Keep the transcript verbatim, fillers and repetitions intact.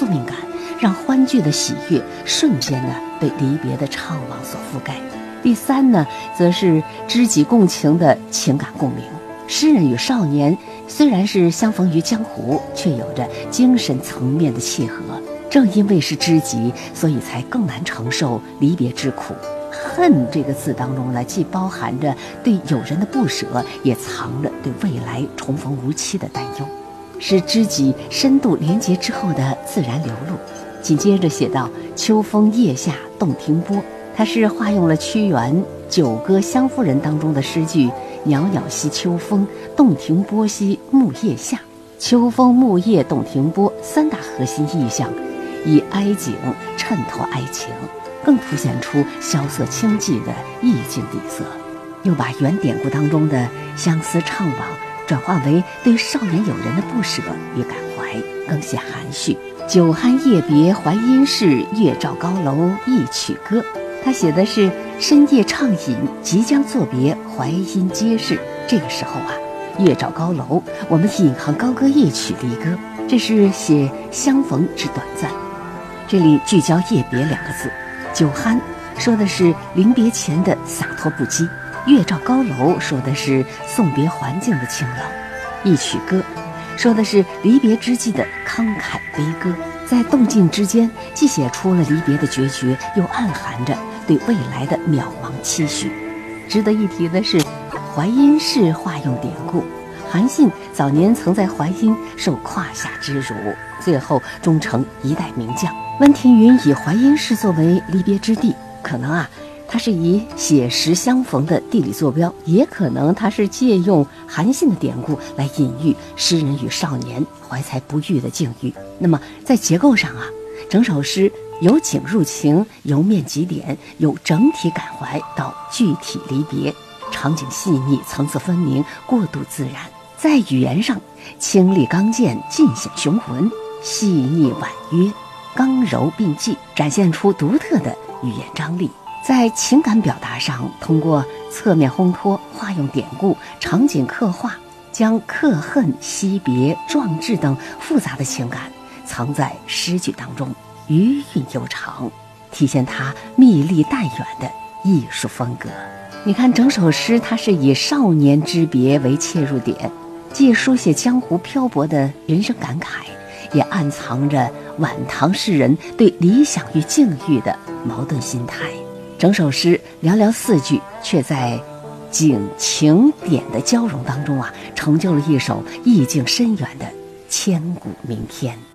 宿命感，让欢聚的喜悦瞬间呢被离别的怅惘所覆盖。第三呢，则是知己共情的情感共鸣。诗人与少年虽然是相逢于江湖，却有着精神层面的契合。正因为是知己，所以才更难承受离别之苦。恨这个字当中呢，既包含着对友人的不舍，也藏着对未来重逢无期的担忧，是知己深度连结之后的自然流露。紧接着写到秋风夜下洞庭波，它是化用了屈原《九歌湘夫人》当中的诗句袅袅兮秋风，洞庭波兮木叶下。秋风、木叶、洞庭波三大核心意象，以哀景衬托哀情，更凸显出萧瑟清寂的意境底色，又把原典故当中的相思怅惘转化为对少年友人的不舍与感怀，更显含蓄。久酣夜别淮阴市，月照高楼一曲歌。他写的是深夜畅饮，即将作别，淮阴街市。这个时候啊，月照高楼，我们引吭高歌一曲离歌，这是写相逢之短暂。这里聚焦夜别两个字，酒酣说的是临别前的洒脱不羁，月照高楼说的是送别环境的清冷，一曲歌说的是离别之际的慷慨悲歌。在动静之间，既写出了离别的决绝，又暗含着对未来的渺茫期许。值得一提的是，淮阴市化用典故，韩信早年曾在淮阴受胯下之辱，最后终成一代名将。温庭筠以淮阴市作为离别之地，可能啊它是以写实相逢的地理坐标，也可能它是借用韩信的典故来隐喻诗人与少年怀才不遇的境遇。那么在结构上啊，整首诗由景入情，由面及点，由整体感怀到具体离别，场景细腻，层次分明，过渡自然。在语言上，清丽刚健，尽显雄浑，细腻婉约，刚柔并济，展现出独特的语言张力。在情感表达上，通过侧面烘托、化用典故、场景刻画，将克恨、惜别、壮志等复杂的情感藏在诗句当中，余韵悠长，体现它密丽淡远的艺术风格。你看整首诗，它是以少年之别为切入点，既书写江湖漂泊的人生感慨，也暗藏着晚唐诗人对理想与境遇的矛盾心态。整首诗寥寥四句，却在景情点的交融当中啊，成就了一首意境深远的千古名篇。